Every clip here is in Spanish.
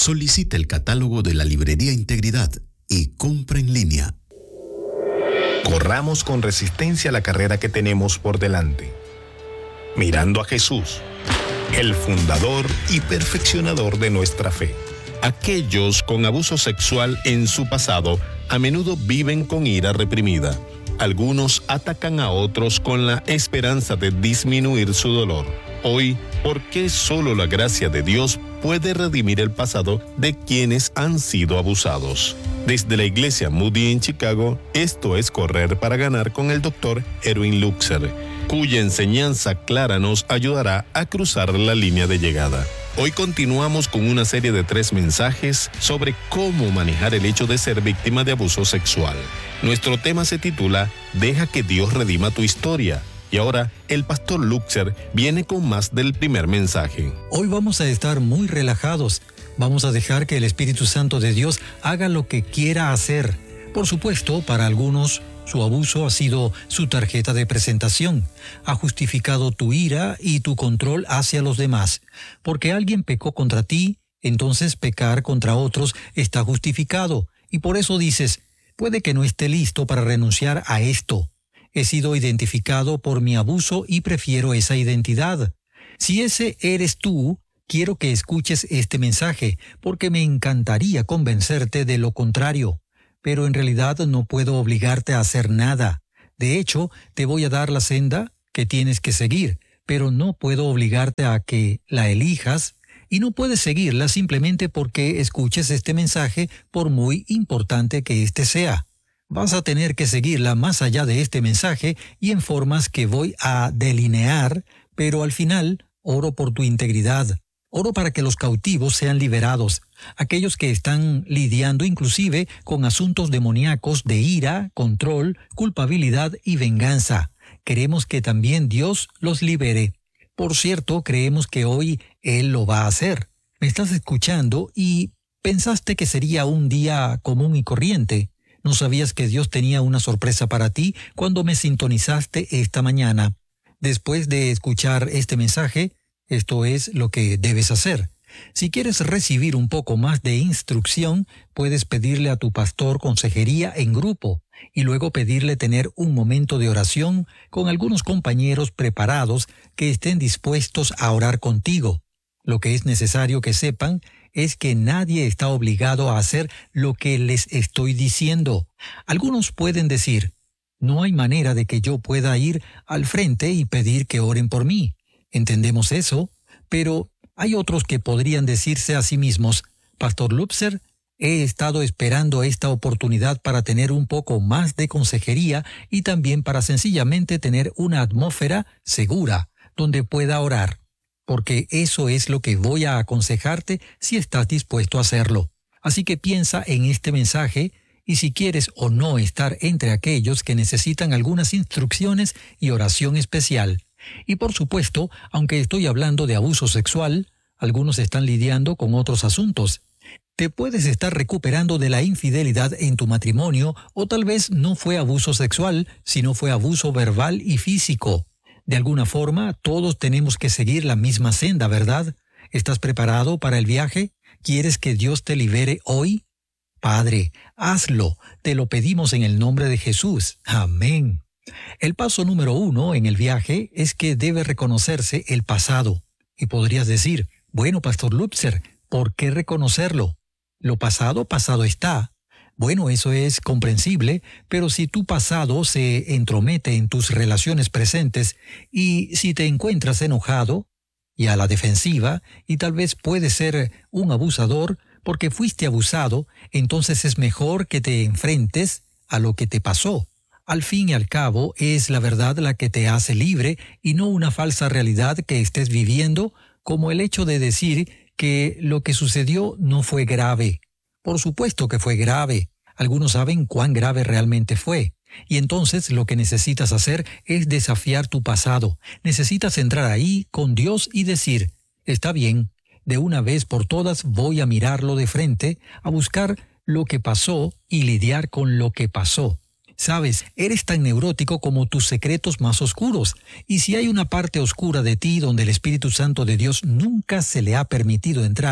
Solicita el catálogo de la Librería Integridad y compra en línea. Corramos con resistencia la carrera que tenemos por delante, mirando a Jesús, el fundador y perfeccionador de nuestra fe. Aquellos con abuso sexual en su pasado a menudo viven con ira reprimida. Algunos atacan a otros con la esperanza de disminuir su dolor. Hoy, ¿por qué solo la gracia de Dios puede redimir el pasado de quienes han sido abusados? Desde la iglesia Moody en Chicago, esto es Correr para Ganar con el Dr. Erwin Lutzer, cuya enseñanza clara nos ayudará a cruzar la línea de llegada. Hoy continuamos con una serie de 3 mensajes sobre cómo manejar el hecho de ser víctima de abuso sexual. Nuestro tema se titula Deja que Dios redima tu historia. Y ahora, el pastor Lutzer viene con más del primer mensaje. Hoy vamos a estar muy relajados. Vamos a dejar que el Espíritu Santo de Dios haga lo que quiera hacer. Por supuesto, para algunos, su abuso ha sido su tarjeta de presentación. Ha justificado tu ira y tu control hacia los demás. Porque alguien pecó contra ti, entonces pecar contra otros está justificado. Y por eso dices, puede que no esté listo para renunciar a esto. He sido identificado por mi abuso y prefiero esa identidad. Si ese eres tú, quiero que escuches este mensaje, porque me encantaría convencerte de lo contrario. Pero en realidad no puedo obligarte a hacer nada. De hecho, te voy a dar la senda que tienes que seguir, pero no puedo obligarte a que la elijas, y no puedes seguirla simplemente porque escuches este mensaje, por muy importante que éste sea. Vas a tener que seguirla más allá de este mensaje y en formas que voy a delinear, pero al final oro por tu integridad. Oro para que los cautivos sean liberados, aquellos que están lidiando inclusive con asuntos demoníacos de ira, control, culpabilidad y venganza. Queremos que también Dios los libere. Por cierto, creemos que hoy Él lo va a hacer. Me estás escuchando y pensaste que sería un día común y corriente. ¿No sabías que Dios tenía una sorpresa para ti cuando me sintonizaste esta mañana? Después de escuchar este mensaje, esto es lo que debes hacer. Si quieres recibir un poco más de instrucción, puedes pedirle a tu pastor consejería en grupo y luego pedirle tener un momento de oración con algunos compañeros preparados que estén dispuestos a orar contigo. Lo que es necesario que sepan es que nadie está obligado a hacer lo que les estoy diciendo. Algunos pueden decir, no hay manera de que yo pueda ir al frente y pedir que oren por mí. Entendemos eso, pero hay otros que podrían decirse a sí mismos, Pastor Lutzer, he estado esperando esta oportunidad para tener un poco más de consejería y también para sencillamente tener una atmósfera segura donde pueda orar. Porque eso es lo que voy a aconsejarte si estás dispuesto a hacerlo. Así que piensa en este mensaje y si quieres o no estar entre aquellos que necesitan algunas instrucciones y oración especial. Y por supuesto, aunque estoy hablando de abuso sexual, algunos están lidiando con otros asuntos. Te puedes estar recuperando de la infidelidad en tu matrimonio o tal vez no fue abuso sexual, sino fue abuso verbal y físico. De alguna forma, todos tenemos que seguir la misma senda, ¿verdad? ¿Estás preparado para el viaje? ¿Quieres que Dios te libere hoy? Padre, hazlo. Te lo pedimos en el nombre de Jesús. Amén. El paso número 1 en el viaje es que debe reconocerse el pasado. Y podrías decir, bueno, Pastor Lutzer, ¿por qué reconocerlo? Lo pasado, pasado está. Bueno, eso es comprensible, pero si tu pasado se entromete en tus relaciones presentes y si te encuentras enojado y a la defensiva y tal vez puedes ser un abusador porque fuiste abusado, entonces es mejor que te enfrentes a lo que te pasó. Al fin y al cabo, es la verdad la que te hace libre y no una falsa realidad que estés viviendo, como el hecho de decir que lo que sucedió no fue grave. Por supuesto que fue grave. Algunos saben cuán grave realmente fue. Y entonces lo que necesitas hacer es desafiar tu pasado. Necesitas entrar ahí con Dios y decir, está bien, de una vez por todas voy a mirarlo de frente, a buscar lo que pasó y lidiar con lo que pasó. Sabes, eres tan neurótico como tus secretos más oscuros, y si hay una parte oscura de ti donde el Espíritu Santo de Dios nunca se le ha permitido entrar,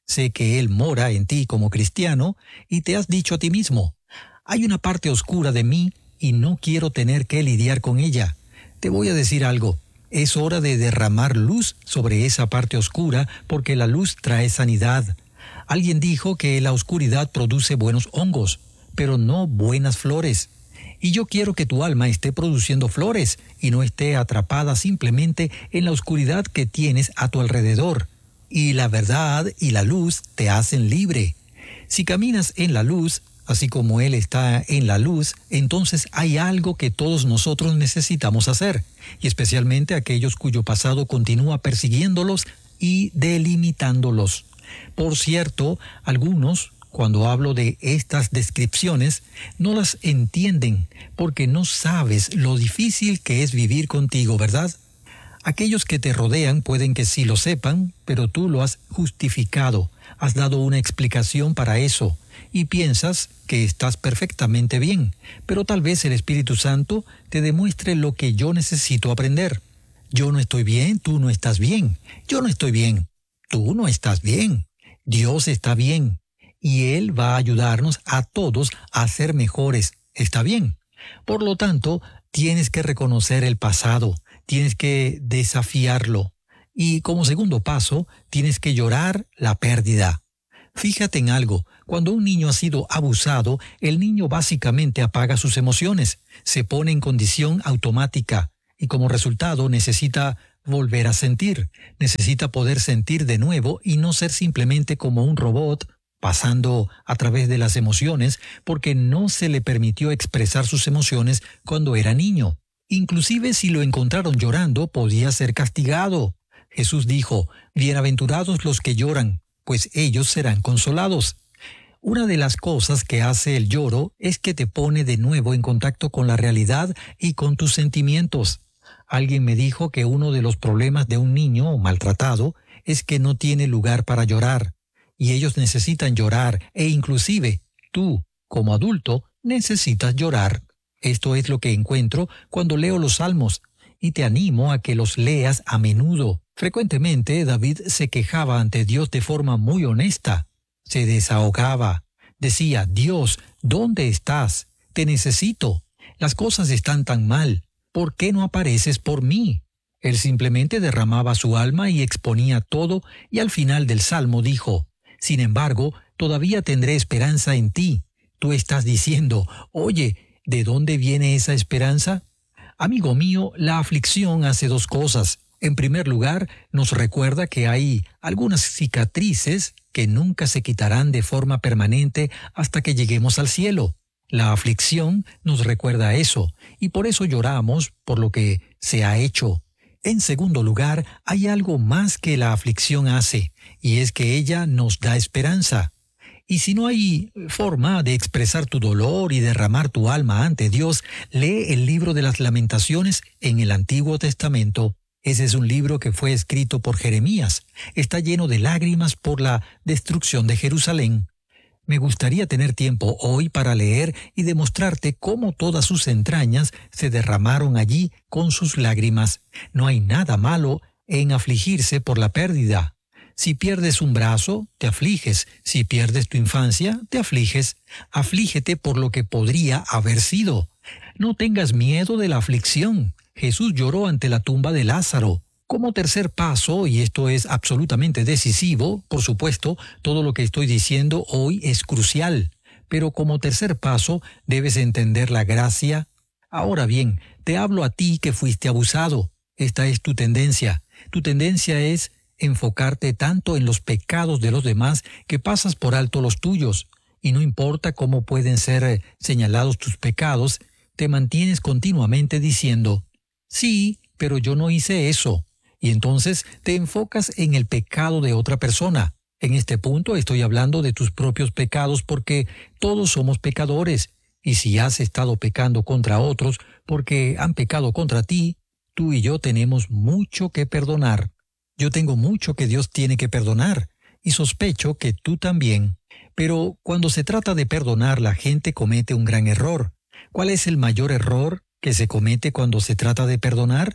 Sé que Él mora en ti como cristiano y te has dicho a ti mismo, hay una parte oscura de mí y no quiero tener que lidiar con ella. Te voy a decir algo. Es hora de derramar luz sobre esa parte oscura porque la luz trae sanidad. Alguien dijo que la oscuridad produce buenos hongos, pero no buenas flores. Y yo quiero que tu alma esté produciendo flores y no esté atrapada simplemente en la oscuridad que tienes a tu alrededor. Y la verdad y la luz te hacen libre. Si caminas en la luz, así como Él está en la luz, entonces hay algo que todos nosotros necesitamos hacer, y especialmente aquellos cuyo pasado continúa persiguiéndolos y delimitándolos. Por cierto, algunos, cuando hablo de estas descripciones, no las entienden porque no sabes lo difícil que es vivir contigo, ¿verdad? Aquellos que te rodean pueden que sí lo sepan, pero tú lo has justificado, has dado una explicación para eso, y piensas que estás perfectamente bien, pero tal vez el Espíritu Santo te demuestre lo que yo necesito aprender. Yo no estoy bien, tú no estás bien. Yo no estoy bien, tú no estás bien. Dios está bien, y Él va a ayudarnos a todos a ser mejores. ¿Está bien? Por lo tanto, tienes que reconocer el pasado, tienes que desafiarlo, y como segundo paso, tienes que llorar la pérdida. Fíjate en algo, cuando un niño ha sido abusado, el niño básicamente apaga sus emociones, se pone en condición automática y como resultado necesita volver a sentir, necesita poder sentir de nuevo y no ser simplemente como un robot pasando a través de las emociones porque no se le permitió expresar sus emociones cuando era niño. Inclusive si lo encontraron llorando, podía ser castigado. Jesús dijo, bienaventurados los que lloran, pues ellos serán consolados. Una de las cosas que hace el lloro es que te pone de nuevo en contacto con la realidad y con tus sentimientos. Alguien me dijo que uno de los problemas de un niño maltratado es que no tiene lugar para llorar, y ellos necesitan llorar, e inclusive tú, como adulto, necesitas llorar. Esto es lo que encuentro cuando leo los Salmos, y te animo a que los leas a menudo. Frecuentemente David se quejaba ante Dios de forma muy honesta. Se desahogaba. Decía, Dios, ¿dónde estás? Te necesito. Las cosas están tan mal. ¿Por qué no apareces por mí? Él simplemente derramaba su alma y exponía todo, y al final del Salmo dijo, sin embargo, todavía tendré esperanza en ti. Tú estás diciendo, oye, ¿de dónde viene esa esperanza? Amigo mío, la aflicción hace dos cosas. En primer lugar, nos recuerda que hay algunas cicatrices que nunca se quitarán de forma permanente hasta que lleguemos al cielo. La aflicción nos recuerda eso, y por eso lloramos por lo que se ha hecho. En segundo lugar, hay algo más que la aflicción hace, y es que ella nos da esperanza. Y si no hay forma de expresar tu dolor y derramar tu alma ante Dios, lee el libro de las Lamentaciones en el Antiguo Testamento. Ese es un libro que fue escrito por Jeremías. Está lleno de lágrimas por la destrucción de Jerusalén. Me gustaría tener tiempo hoy para leer y demostrarte cómo todas sus entrañas se derramaron allí con sus lágrimas. No hay nada malo en afligirse por la pérdida. Si pierdes un brazo, te afliges. Si pierdes tu infancia, te afliges. Aflígete por lo que podría haber sido. No tengas miedo de la aflicción. Jesús lloró ante la tumba de Lázaro. Como tercer paso, y esto es absolutamente decisivo, por supuesto, todo lo que estoy diciendo hoy es crucial, pero como tercer paso debes entender la gracia. Ahora bien, te hablo a ti que fuiste abusado. Esta es tu tendencia. Tu tendencia es enfocarte tanto en los pecados de los demás que pasas por alto los tuyos, y no importa cómo pueden ser señalados tus pecados, te mantienes continuamente diciendo, sí, pero yo no hice eso. Y entonces te enfocas en el pecado de otra persona. En este punto estoy hablando de tus propios pecados porque todos somos pecadores. Y si has estado pecando contra otros porque han pecado contra ti, tú y yo tenemos mucho que perdonar. Yo tengo mucho que Dios tiene que perdonar y sospecho que tú también. Pero cuando se trata de perdonar, la gente comete un gran error. ¿Cuál es el mayor error que se comete cuando se trata de perdonar?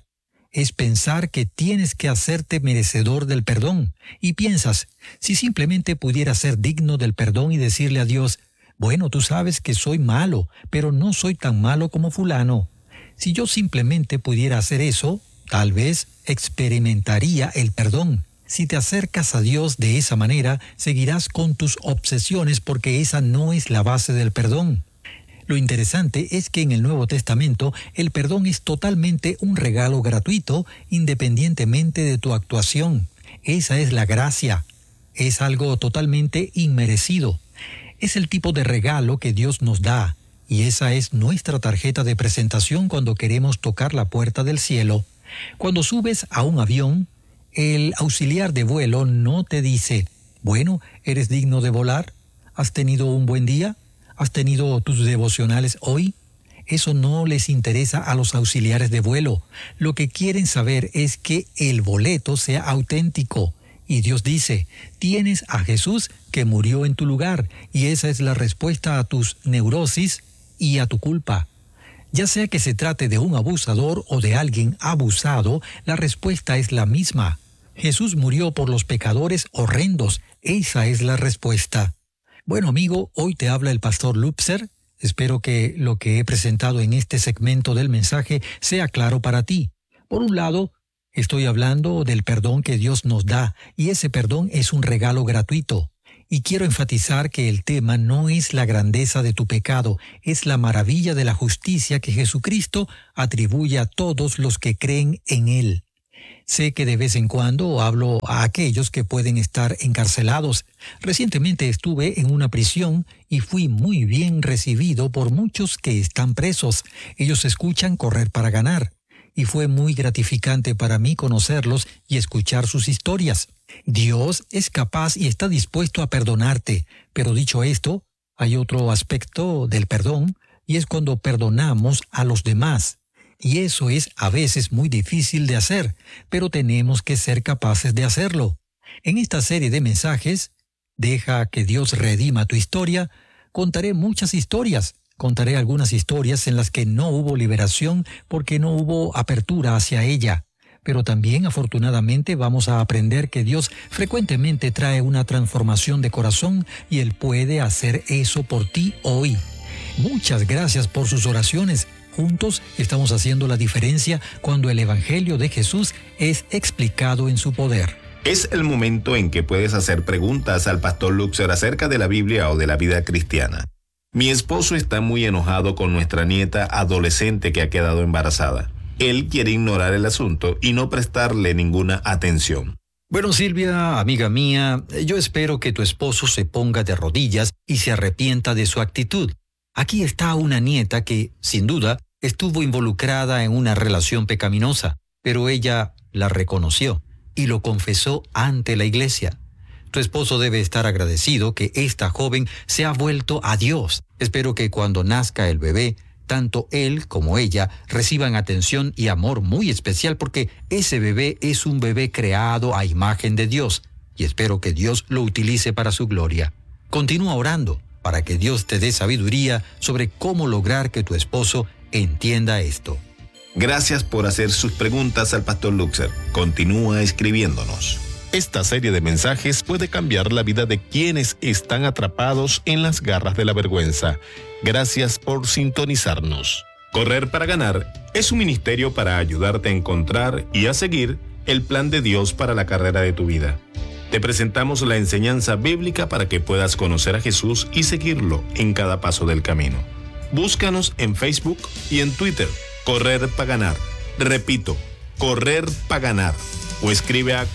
es pensar que tienes que hacerte merecedor del perdón. Y piensas, si simplemente pudiera ser digno del perdón y decirle a Dios, bueno, tú sabes que soy malo, pero no soy tan malo como fulano. Si yo simplemente pudiera hacer eso, tal vez experimentaría el perdón. Si te acercas a Dios de esa manera, seguirás con tus obsesiones porque esa no es la base del perdón. Lo interesante es que en el Nuevo Testamento el perdón es totalmente un regalo gratuito independientemente de tu actuación. Esa es la gracia. Es algo totalmente inmerecido. Es el tipo de regalo que Dios nos da, y esa es nuestra tarjeta de presentación cuando queremos tocar la puerta del cielo. Cuando subes a un avión, el auxiliar de vuelo no te dice, bueno, ¿eres digno de volar? ¿Has tenido un buen día? ¿Has tenido tus devocionales hoy? Eso no les interesa a los auxiliares de vuelo. Lo que quieren saber es que el boleto sea auténtico. Y Dios dice, tienes a Jesús que murió en tu lugar, y esa es la respuesta a tus neurosis y a tu culpa. Ya sea que se trate de un abusador o de alguien abusado, la respuesta es la misma. Jesús murió por los pecadores horrendos. Esa es la respuesta. Bueno, amigo, hoy te habla el pastor Lupser. Espero que lo que he presentado en este segmento del mensaje sea claro para ti. Por un lado, estoy hablando del perdón que Dios nos da, y ese perdón es un regalo gratuito. Y quiero enfatizar que el tema no es la grandeza de tu pecado, es la maravilla de la justicia que Jesucristo atribuye a todos los que creen en Él. Sé que de vez en cuando hablo a aquellos que pueden estar encarcelados. Recientemente estuve en una prisión y fui muy bien recibido por muchos que están presos. Ellos escuchan Correr para Ganar. Y fue muy gratificante para mí conocerlos y escuchar sus historias. Dios es capaz y está dispuesto a perdonarte. Pero dicho esto, hay otro aspecto del perdón, y es cuando perdonamos a los demás. Y eso es a veces muy difícil de hacer, pero tenemos que ser capaces de hacerlo. En esta serie de mensajes, Deja que Dios redima tu historia, contaré muchas historias. Contaré algunas historias en las que no hubo liberación porque no hubo apertura hacia ella. Pero también, afortunadamente, vamos a aprender que Dios frecuentemente trae una transformación de corazón y Él puede hacer eso por ti hoy. Muchas gracias por sus oraciones. Juntos estamos haciendo la diferencia cuando el Evangelio de Jesús es explicado en su poder. Es el momento en que puedes hacer preguntas al pastor Luxer acerca de la Biblia o de la vida cristiana. Mi esposo está muy enojado con nuestra nieta adolescente que ha quedado embarazada. Él quiere ignorar el asunto y no prestarle ninguna atención. Bueno, Silvia, amiga mía, yo espero que tu esposo se ponga de rodillas y se arrepienta de su actitud. Aquí está una nieta que, sin duda, estuvo involucrada en una relación pecaminosa, pero ella la reconoció y lo confesó ante la iglesia. Tu esposo debe estar agradecido que esta joven se ha vuelto a Dios. Espero que cuando nazca el bebé, tanto él como ella reciban atención y amor muy especial porque ese bebé es un bebé creado a imagen de Dios y espero que Dios lo utilice para su gloria. Continúa orando para que Dios te dé sabiduría sobre cómo lograr que tu esposo entienda esto. Gracias por hacer sus preguntas al pastor Luxer. Continúa escribiéndonos. Esta serie de mensajes puede cambiar la vida de quienes están atrapados en las garras de la vergüenza. Gracias por sintonizarnos. Correr para Ganar es un ministerio para ayudarte a encontrar y a seguir el plan de Dios para la carrera de tu vida. Te presentamos la enseñanza bíblica para que puedas conocer a Jesús y seguirlo en cada paso del camino. Búscanos en Facebook y en Twitter. Correr para Ganar. Repito, Correr para Ganar. O escribe a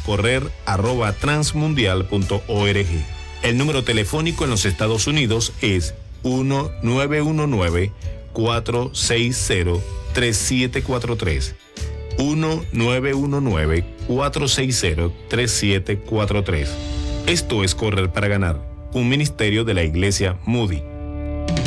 correr@transmundial.org. El número telefónico en los Estados Unidos es 1-919-460-3743. 1-919-460-3743. Esto es Correr para Ganar, un ministerio de la Iglesia Moody.